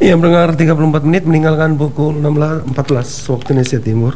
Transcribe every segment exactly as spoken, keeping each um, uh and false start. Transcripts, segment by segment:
Iya, mendengar tiga puluh empat menit meninggalkan pukul enam belas empat belas waktu Indonesia Timur.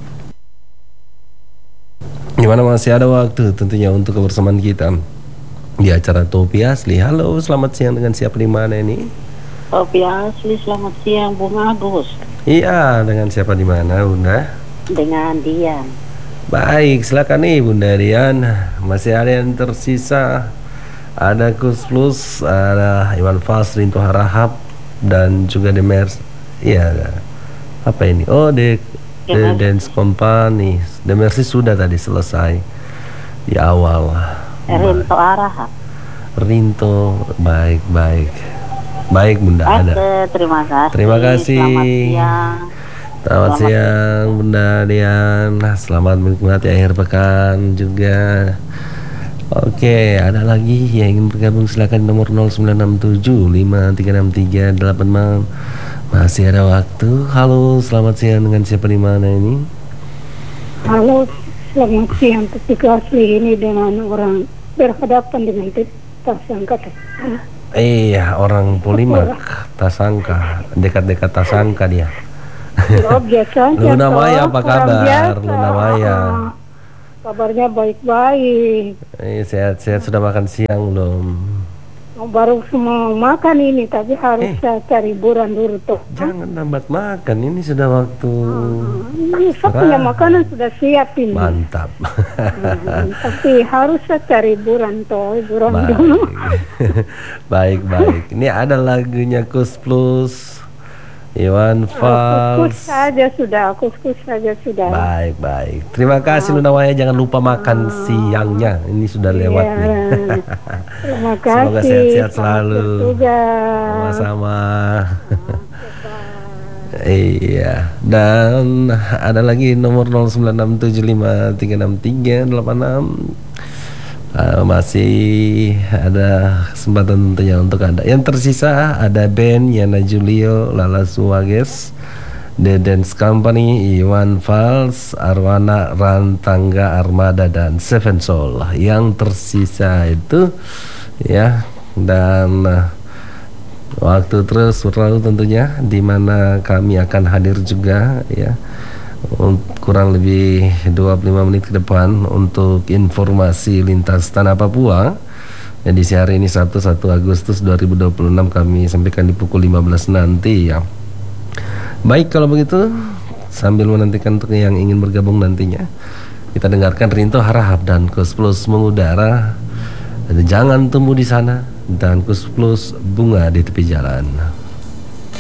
Gimana masih ada waktu tentunya untuk kebersamaan kita di acara Topi Asli. Halo, selamat siang, dengan siapa di mana ini? Topi Asli, selamat siang Bung Agus. Iya, dengan siapa di mana, Bunda? Dengan Dian. Baik, silakan nih Bunda Dian. Masih ada yang tersisa. Ada Kus Plus, ada Iwan Fals, Rinto Harahap, dan juga The Mers. Iya, apa ini? Oh, The, The Dance Company. The Mercy sudah tadi selesai di awal. Rinto Harahap. Rinto, baik, baik. Baik Bunda, Oke, ada. terima kasih. Terima kasih. Selamat siang. Selamat, Selamat siang Bunda Dian. Selamat menikmati akhir pekan juga. Oke, ada lagi yang ingin bergabung, silakan nomor nol sembilan enam tujuh lima tiga enam tiga delapan enam. Masih ada waktu. Halo, selamat siang, dengan siapa di mana ini? Halo, selamat siang. Ketika asli ini dengan orang berhadapan dengan tersangka. Iya, orang Polimak, Tasangka, dekat-dekat Tasangka dia. Oh, biasa. Luna Maya, apa kabar? Luna Maya. Kabarnya baik-baik. Eh, sehat-sehat, sudah makan siang belum? Baru semua makan ini, tapi harus Eh. saya cari hiburan dulu tuh. Jangan lambat makan, ini sudah waktu. Ini saya punya makanan sudah siap ini. Mantap. Hmm, tapi harus saya cari hiburan tuh, hiburan Baik. dulu. Baik, baik. Ini ada lagunya Kus Plus, Iwan Kus Fals. saja sudah, kus-kus saja sudah. Baik, baik. Terima kasih Luna Maya, jangan lupa makan siangnya. Ini sudah lewat Iya. nih. Terima kasih. Semoga sehat-sehat selalu. Juga. Sama-sama. Iya. Dan ada lagi nomor nol sembilan enam tujuh lima tiga enam tiga delapan enam. Uh, masih ada kesempatan tentunya untuk Anda. Yang tersisa ada Ben, Yana Julio, Lala Suwages, The Dance Company, Iwan Fals, Arwana Rantangga Armada, dan Seven Soul. Yang tersisa itu ya, dan uh, waktu terus berlalu tentunya, di mana kami akan hadir juga ya, kurang lebih dua puluh lima menit ke depan untuk informasi lintas tanah Papua. Jadi hari ini Sabtu satu Agustus dua ribu dua puluh enam kami sampaikan di pukul lima belas nanti ya. Baik, kalau begitu sambil menantikan untuk yang ingin bergabung nantinya, kita dengarkan Rinto Harahap dan Kus Plus mengudara. Jangan tumbuh di sana, dan Kus Plus bunga di tepi jalan.